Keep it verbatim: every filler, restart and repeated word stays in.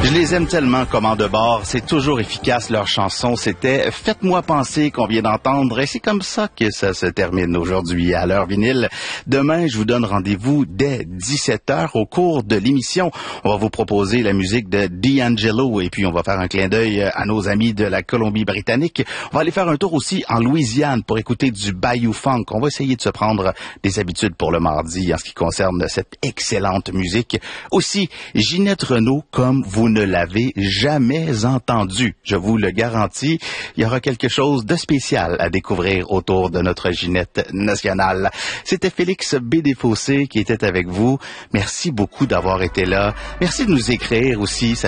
Je les aime tellement, Commande de bord. C'est toujours efficace, leur chanson. C'était « Faites-moi penser » qu'on vient d'entendre. Et c'est comme ça que ça se termine aujourd'hui à l'heure vinyle. Demain, je vous donne rendez-vous dès dix-sept heures au cours de l'émission. On va vous proposer la musique de D'Angelo et puis on va faire un clin d'œil à nos amis de la Colombie-Britannique. On va aller faire un tour aussi en Louisiane pour écouter du Bayou Funk. On va essayer de se prendre des habitudes pour le mardi en ce qui concerne cette excellente musique. Aussi, Ginette Renault, comme vous ne l'avez jamais entendu. Je vous le garantis, il y aura quelque chose de spécial à découvrir autour de notre Ginette nationale. C'était Félix B. Desfossés qui était avec vous. Merci beaucoup d'avoir été là. Merci de nous écrire aussi. Ça